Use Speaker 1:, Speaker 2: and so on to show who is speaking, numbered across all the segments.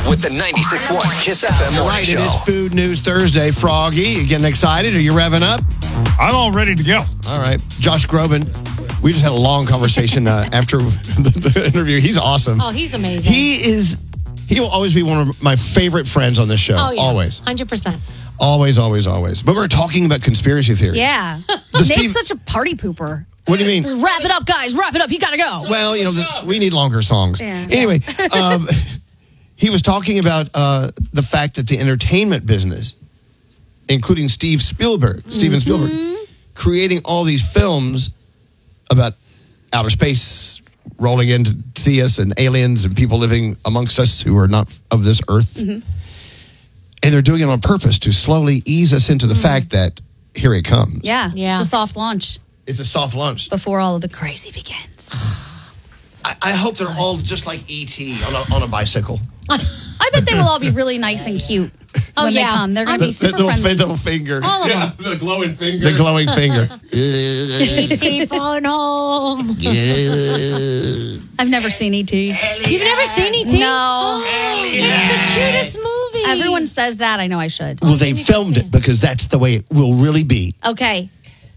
Speaker 1: with the 96.1 Kiss FM morning
Speaker 2: Right,
Speaker 1: show.
Speaker 2: it is Food News Thursday. Froggy, you getting excited? Are you revving up?
Speaker 3: I'm all ready to go.
Speaker 2: All right. Josh Groban, we just had a long conversation after the interview. He's awesome.
Speaker 4: Oh, he's amazing.
Speaker 2: He will always be one of my favorite friends on this show.
Speaker 4: Oh, yeah.
Speaker 2: Always.
Speaker 4: 100%.
Speaker 2: Always, always, always. But we're talking about conspiracy theories.
Speaker 5: Yeah.
Speaker 2: Steve-
Speaker 5: Nate's such a party pooper.
Speaker 2: What do you mean?
Speaker 5: Just wrap it up, guys. Wrap it up. You got to go.
Speaker 2: Well, we need longer songs.
Speaker 5: Yeah.
Speaker 2: Anyway, he was talking about the fact that the entertainment business, including Steven Spielberg, creating all these films about outer space, rolling in to see us, and aliens and people living amongst us who are not of this earth. And they're doing it on purpose to slowly ease us into the fact that here it comes.
Speaker 5: Yeah.
Speaker 4: Yeah.
Speaker 5: It's a soft launch
Speaker 2: It's a soft launch.
Speaker 5: before all of the crazy begins.
Speaker 2: I hope they're all just like E.T. on a bicycle.
Speaker 5: I bet they will all be really nice and cute when they come. They're going to be super friendly.
Speaker 2: Little finger.
Speaker 5: All of them.
Speaker 3: The glowing finger.
Speaker 2: The glowing finger.
Speaker 4: E.T. falling home.
Speaker 5: I've never seen E.T.
Speaker 4: You've never seen E.T.?
Speaker 5: No.
Speaker 4: It's the cutest movie.
Speaker 5: Everyone says that. I know I should.
Speaker 2: Well, they
Speaker 4: you need to
Speaker 2: filmed
Speaker 4: see
Speaker 2: it
Speaker 4: it.
Speaker 2: because that's the way it will really be.
Speaker 5: Okay.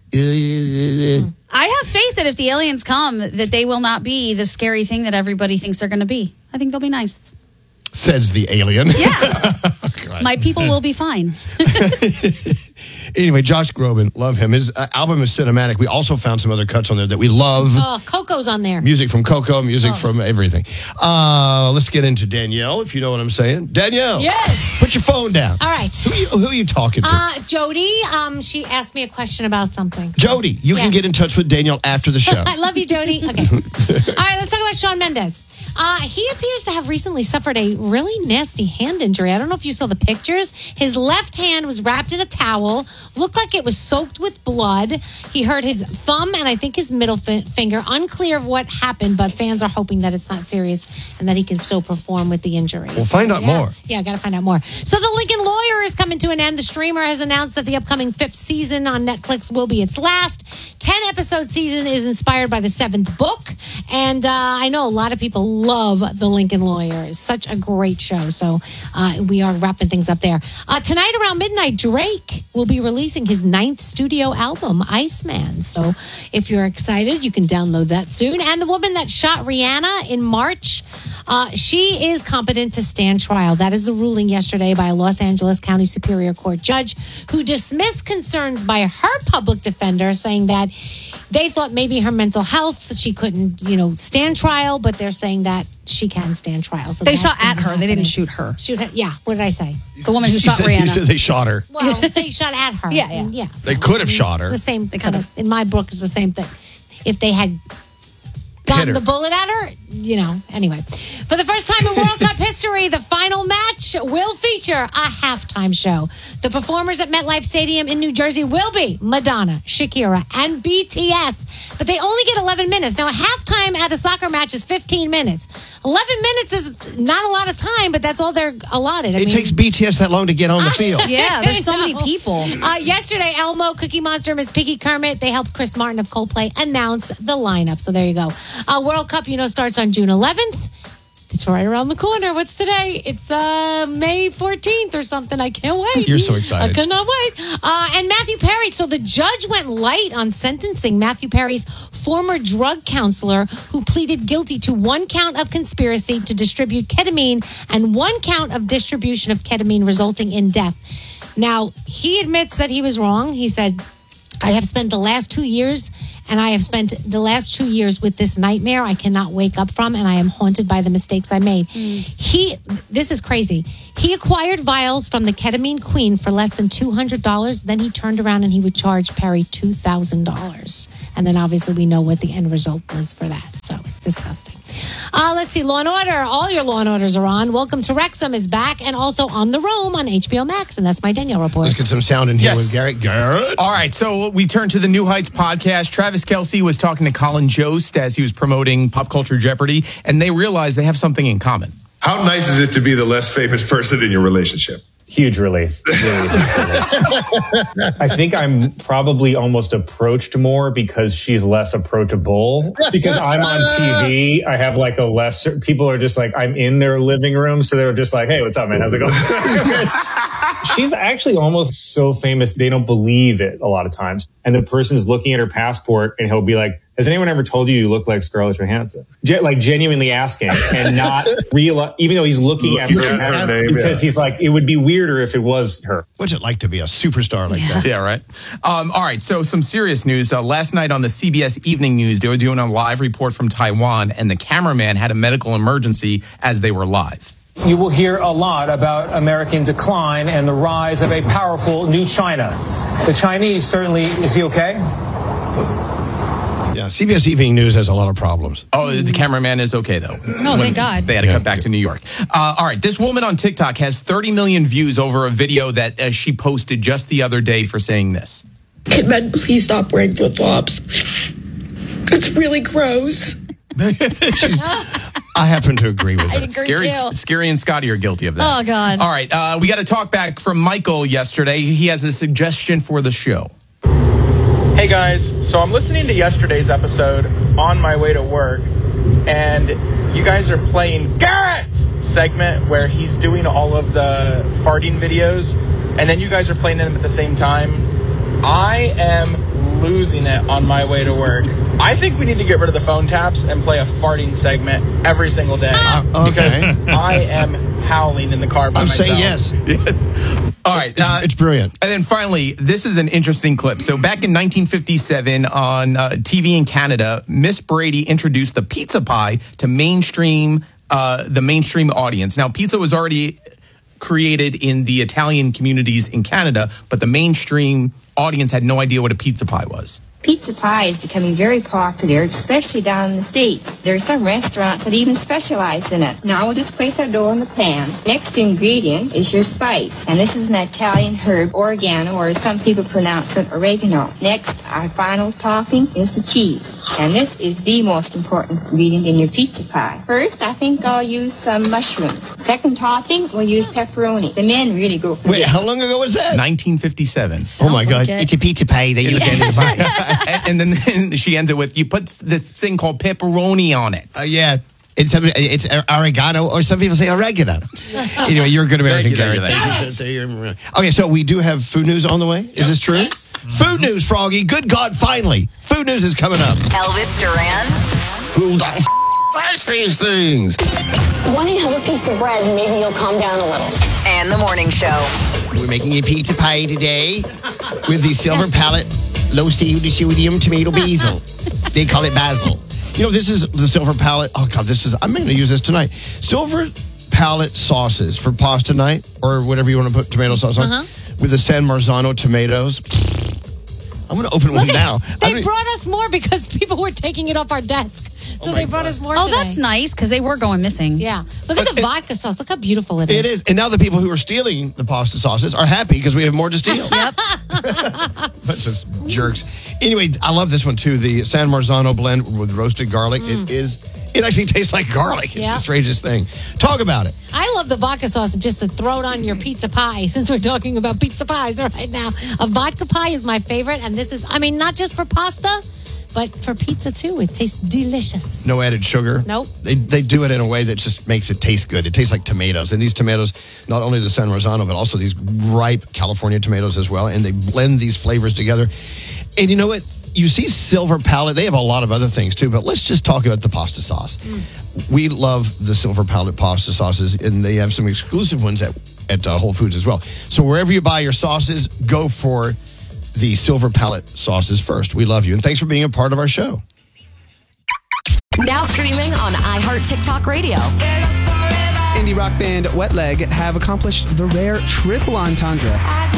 Speaker 5: I have faith that if the aliens come, that they will not be the scary thing that everybody thinks they're going to be. I think they'll be nice.
Speaker 2: Says the alien.
Speaker 5: Yeah. My people will be fine.
Speaker 2: Anyway, Josh Groban, love him. His album is cinematic. We also found some other cuts on there that we love.
Speaker 4: Oh, Coco's on there.
Speaker 2: Music from Coco, music from everything. Let's get into Danielle, if you know what I'm saying. Danielle.
Speaker 4: Yes.
Speaker 2: Put your phone down.
Speaker 4: All right.
Speaker 2: Who are you talking to?
Speaker 4: Jody, she asked me a question about something.
Speaker 2: Jody, you can
Speaker 4: Yes.
Speaker 2: get in touch with Danielle after the show.
Speaker 4: I love you, Jody. Okay. All right, let's talk about Shawn Mendes. He appears to have recently suffered a really nasty hand injury. I don't know if you saw the pictures. His left hand was wrapped in a towel, looked like it was soaked with blood. He hurt his thumb and I think his middle finger. Unclear of what happened, but fans are hoping that it's not serious and that he can still perform with the injury.
Speaker 2: We'll find out more.
Speaker 4: Yeah, got to find out more. So the Lincoln Lawyer is coming to an end. The streamer has announced that the upcoming 5th season on Netflix will be its last. 10-episode season is inspired by the 7th book. And I know a lot of people love The Lincoln Lawyer. It's such a great show. So we are wrapping things up there. Tonight around midnight, Drake will be releasing his 9th studio album, Iceman. So if you're excited, you can download that soon. And the woman that shot Rihanna in March, she is competent to stand trial. That is the ruling yesterday by a Los Angeles County Superior Court judge who dismissed concerns by her public defender, saying that they thought maybe her mental health, she couldn't, stand trial, but they're saying that she can stand trial. So
Speaker 5: They
Speaker 4: that's
Speaker 5: shot
Speaker 4: gonna
Speaker 5: at
Speaker 4: be
Speaker 5: her. They
Speaker 4: happening.
Speaker 5: didn't shoot her.
Speaker 4: Shoot her. Yeah. What did I say?
Speaker 5: The woman who shot
Speaker 2: You said
Speaker 5: Rihanna.
Speaker 2: they shot her.
Speaker 4: Well, they shot at her.
Speaker 5: Yeah.
Speaker 4: And
Speaker 2: They could have shot her.
Speaker 4: The same.
Speaker 5: They
Speaker 4: Kind
Speaker 5: could
Speaker 4: of. In my book, it's the same thing. If they had gotten
Speaker 2: her.
Speaker 4: the bullet at her, Anyway, for the first time in World Cup history, the final match will feature a halftime show. The performers at MetLife Stadium in New Jersey will be Madonna, Shakira, and BTS. But they only get 11 minutes. Now, a halftime at a soccer match is 15 minutes. 11 minutes is not a lot of time, but that's all they're allotted.
Speaker 2: It takes BTS that long to get on the field.
Speaker 5: Yeah, there's so many
Speaker 4: No.
Speaker 5: people.
Speaker 4: Yesterday, Elmo, Cookie Monster, Miss Piggy, Kermit, they helped Chris Martin of Coldplay announce the lineup. So there you go. World Cup, starts on June 11th. It's right around the corner. What's today? It's May 14th or something. I can't wait.
Speaker 2: You're so excited.
Speaker 4: I cannot wait. And Matthew Perry. So the judge went light on sentencing Matthew Perry's former drug counselor who pleaded guilty to 1 count of conspiracy to distribute ketamine and 1 count of distribution of ketamine resulting in death. Now, he admits that he was wrong. He said, I have spent the last 2 years with this nightmare I cannot wake up from, and I am haunted by the mistakes I made. This is crazy. He acquired vials from the ketamine queen for less than $200. Then he turned around and he would charge Perry $2,000. And then obviously we know what the end result was for that. So it's disgusting. Let's see. Law and Order. All your Law and Orders are on. Welcome to Wrexham is back and also On the Roam on HBO Max. And that's my Danielle report.
Speaker 2: Let's get some sound in here
Speaker 3: Yes.
Speaker 2: with Garrett. Garrett.
Speaker 3: All right, so we turn to the New Heights podcast. Travis Kelce was talking to Colin Jost as he was promoting Pop Culture Jeopardy, and they realized they have something in common.
Speaker 6: How nice is it to be the less famous person in your relationship? Huge relief. Really huge relief. I think I'm probably almost approached more because she's less approachable. Because I'm on TV, I have like a lesser, people are just like, I'm in their living room. So they're just like, hey, what's up, man? How's it going? She's actually almost so famous, they don't believe it a lot of times. And the person's looking at her passport and he'll be like, has anyone ever told you look like Scarlett Johansson? Like genuinely asking and not real, even though he's looking at her name, because he's like, it would be weirder if it was her.
Speaker 2: What's it like to be a superstar like that?
Speaker 3: Yeah, right. All right, so some serious news. Last night on the CBS Evening News, they were doing a live report from Taiwan, and the cameraman had a medical emergency as they were live.
Speaker 7: You will hear a lot about American decline and the rise of a powerful new China. The Chinese certainly, is he okay?
Speaker 2: Yeah, CBS Evening News has a lot of problems.
Speaker 3: Oh, the cameraman is okay, though.
Speaker 5: No, thank God.
Speaker 3: They had to cut back to New York. All right, this woman on TikTok has 30 million views over a video that she posted just the other day for saying this.
Speaker 8: Hey, men, please stop wearing flip-flops. It's really gross.
Speaker 2: I happen to agree with her.
Speaker 3: Scary and Scotty are guilty of that.
Speaker 5: Oh, God.
Speaker 3: All right, we got to talk back from Michael yesterday. He has a suggestion for the show.
Speaker 9: Hey guys, so I'm listening to yesterday's episode on my way to work, and you guys are playing Garrett's segment where he's doing all of the farting videos, and then you guys are playing them at the same time. I am losing it on my way to work. I think we need to get rid of the phone taps and play a farting segment every single day.
Speaker 2: Okay.
Speaker 9: I am howling in the car by myself.
Speaker 2: I'm saying yes.
Speaker 3: All right.
Speaker 2: It's brilliant.
Speaker 3: And then finally, this is an interesting clip. So back in 1957 on TV in Canada, Miss Brady introduced the pizza pie to the mainstream audience. Now, pizza was already created in the Italian communities in Canada, but the mainstream audience had no idea what a pizza pie was.
Speaker 10: Pizza pie is becoming very popular, especially down in the States. There are some restaurants that even specialize in it. Now we'll just place our dough in the pan. Next ingredient is your spice, and this is an Italian herb, oregano, or as some people pronounce it, oregano. Next, our final topping is the cheese, and this is the most important ingredient in your pizza pie. First, I think I'll use some mushrooms. Second topping, we'll use pepperoni. The men really go for
Speaker 2: Wait, how long ago was that?
Speaker 3: 1957.
Speaker 2: Oh my God, it's a pizza pie that you look at in the pie.
Speaker 3: And then she ends it with, you put this thing called pepperoni on it.
Speaker 2: Yeah. It's oregano, or some people say oregano. Anyway, you're a good American, Gary. Okay, so we do have food news on the way. Is this true? Yes. Food news, Froggy. Good God, finally. Food news is coming up.
Speaker 11: Elvis Duran.
Speaker 2: Who the buys these things?
Speaker 11: Why don't you have a piece of bread and maybe you'll calm down a little? And the morning show.
Speaker 2: We're making a pizza pie today with the Silver Palette low sodium tomato basil. They call it basil. You know, this is the Silver Palette. Oh, God, I'm going to use this tonight. Silver Palette sauces for pasta night, or whatever you want to put tomato sauce on, with the San Marzano tomatoes. I'm going to open one now.
Speaker 4: They brought us more because people were taking it off our desk. So they brought us more today.
Speaker 5: That's nice, because they were going missing.
Speaker 4: Yeah. Look at the vodka sauce. Look how beautiful it is.
Speaker 2: It is. And now the people who are stealing the pasta sauces are happy because we have more to steal.
Speaker 5: Yep.
Speaker 2: That's just jerks. Anyway, I love this one, too. The San Marzano blend with roasted garlic. It actually tastes like garlic. It's the strangest thing. Talk about it.
Speaker 4: I love the vodka sauce just to throw it on your pizza pie, since we're talking about pizza pies right now. A vodka pie is my favorite, and this is, not just for pasta, but for pizza, too. It tastes delicious.
Speaker 2: No added sugar.
Speaker 4: Nope.
Speaker 2: They do it in a way that just makes it taste good. It tastes like tomatoes. And these tomatoes, not only the San Marzano, but also these ripe California tomatoes as well. And they blend these flavors together. And you know what? You see Silver Palette. They have a lot of other things, too. But let's just talk about the pasta sauce. We love the Silver Palette pasta sauces. And they have some exclusive ones at Whole Foods as well. So wherever you buy your sauces, go for the Silver Palette sauces first. We love you. And thanks for being a part of our show.
Speaker 11: Now streaming on iHeart TikTok Radio.
Speaker 12: Indie rock band Wet Leg have accomplished the rare triple entendre.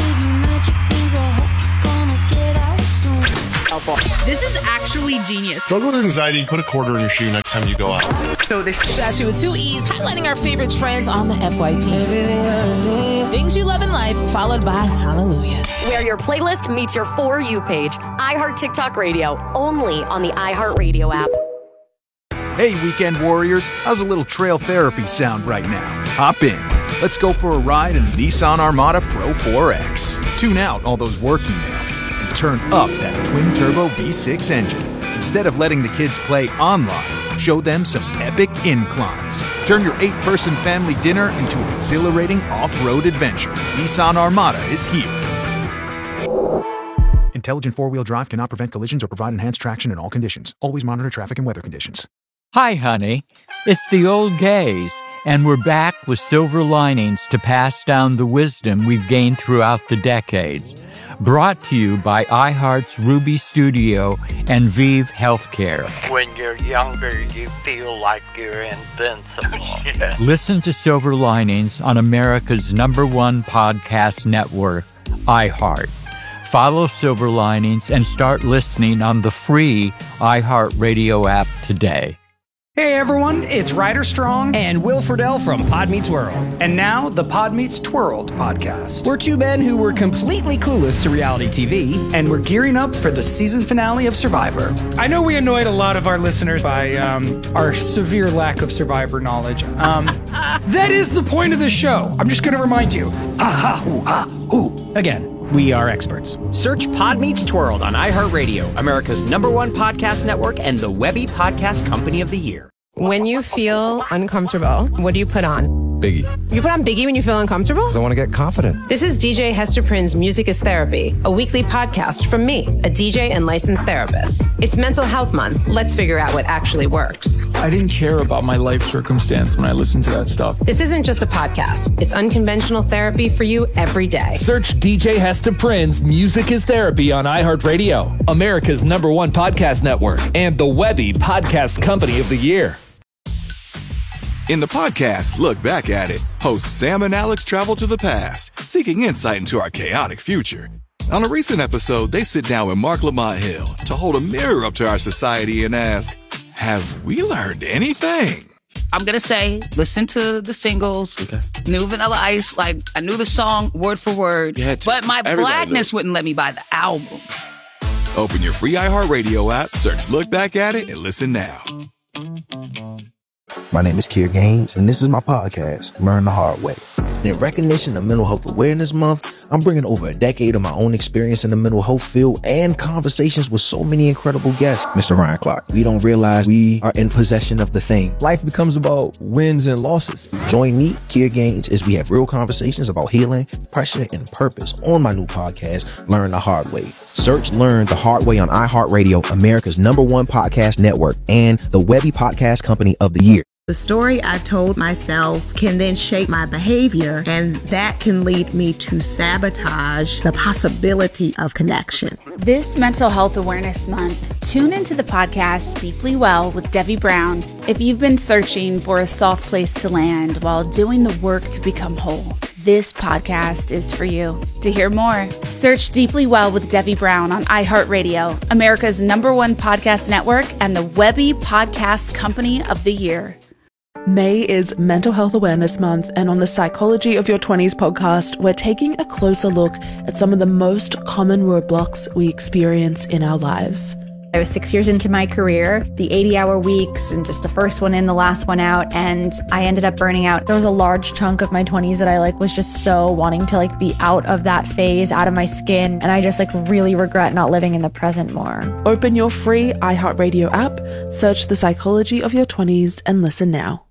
Speaker 13: This is actually genius.
Speaker 14: Struggle with anxiety, put a quarter in your shoe next time you go out.
Speaker 13: So this is actually with 2 E's, highlighting our favorite trends on the FYP. Things you love in life, followed by Hallelujah.
Speaker 11: Where your playlist meets your For You page. iHeart TikTok Radio, only on the iHeart Radio app.
Speaker 15: Hey, weekend warriors, how's a little trail therapy sound right now? Hop in. Let's go for a ride in the Nissan Armada Pro 4X. Tune out all those work emails and turn up that twin-turbo V6 engine. Instead of letting the kids play online, show them some epic inclines. Turn your 8-person family dinner into an exhilarating off-road adventure. Nissan Armada is here. Intelligent four-wheel drive cannot prevent collisions or provide enhanced traction in all conditions. Always monitor traffic and weather conditions.
Speaker 16: Hi, honey. It's the old gays, and we're back with silver linings to pass down the wisdom we've gained throughout the decades. Brought to you by iHeart's Ruby Studio and Vive Healthcare.
Speaker 17: When you're younger, you feel like you're invincible. Yeah.
Speaker 16: Listen to Silver Linings on America's #1 podcast network, iHeart. Follow Silver Linings and start listening on the free iHeartRadio app today.
Speaker 18: Hey everyone, it's Ryder Strong and Will Friedle from Pod Meets World. And now, the Pod Meets Twirled podcast. We're two men who were completely clueless to reality TV, and we're gearing up for the season finale of Survivor.
Speaker 19: I know we annoyed a lot of our listeners by our severe lack of Survivor knowledge. That is the point of the show. I'm just going to remind you.
Speaker 18: Again. We are experts.
Speaker 20: Search Pod Meets Twirled on iHeartRadio, America's #1 podcast network and the Webby Podcast Company of the Year.
Speaker 21: When you feel uncomfortable, what do you put on?
Speaker 22: Biggie.
Speaker 21: You put on Biggie when you feel uncomfortable?
Speaker 22: Because I want to get confident.
Speaker 21: This is DJ Hester Prynne's Music is Therapy, a weekly podcast from me, a DJ and licensed therapist. It's Mental Health Month. Let's figure out what actually works.
Speaker 23: I didn't care about my life circumstance when I listened to that stuff.
Speaker 21: This isn't just a podcast. It's unconventional therapy for you every day.
Speaker 24: Search DJ Hester Prynne's Music is Therapy on iHeartRadio, America's #1 podcast network, and the Webby Podcast Company of the Year.
Speaker 25: In the podcast, Look Back at It, hosts Sam and Alex travel to the past, seeking insight into our chaotic future. On a recent episode, they sit down with Mark Lamont Hill to hold a mirror up to our society and ask, have we learned anything?
Speaker 26: I'm going to say, listen to the singles, New Vanilla Ice, like I knew the song word for word, but my blackness wouldn't let me buy the album.
Speaker 25: Open your free iHeartRadio app, search Look Back at It, and listen now.
Speaker 27: My name is Kier Gaines, and this is my podcast, Learn the Hard Way. In recognition of Mental Health Awareness Month, I'm bringing over a decade of my own experience in the mental health field and conversations with so many incredible guests. Mr. Ryan Clark, we don't realize we are in possession of the thing. Life becomes about wins and losses. Join me, Kier Gaines, as we have real conversations about healing, pressure, and purpose on my new podcast, Learn the Hard Way. Search Learn the Hard Way on iHeartRadio, America's #1 podcast network, and the Webby Podcast Company of the Year.
Speaker 28: The story I told myself can then shape my behavior, and that can lead me to sabotage the possibility of connection.
Speaker 29: This Mental Health Awareness Month, tune into the podcast Deeply Well with Debbie Brown if you've been searching for a soft place to land while doing the work to become whole. This podcast is for you. To hear more, search Deeply Well with Debbie Brown on iHeartRadio, America's #1 podcast network, and the Webby Podcast Company of the Year.
Speaker 30: May is Mental Health Awareness Month, and on the Psychology of Your 20s podcast, we're taking a closer look at some of the most common roadblocks we experience in our lives.
Speaker 31: I was 6 years into my career, the 80-hour weeks and just the first one in, the last one out, and I ended up burning out.
Speaker 32: There was a large chunk of my 20s that I was just so wanting to be out of that phase, out of my skin, and I just really regret not living in the present more.
Speaker 30: Open your free iHeartRadio app, search The Psychology of Your 20s, and listen now.